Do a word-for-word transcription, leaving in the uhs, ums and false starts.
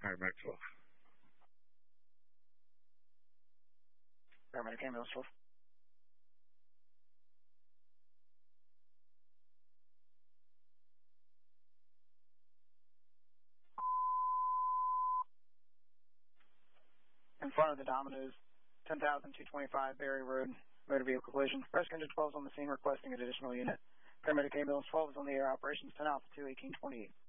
Paramedic twelve. Paramedic ambulance twelve. In front of the Domino's, ten thousand two twenty-five Berry Road, motor vehicle collision. Rescue Engine twelve is on the scene requesting an additional unit. Paramedic ambulance twelve is on the air. Operations ten Alpha two, eighteen twenty-eight.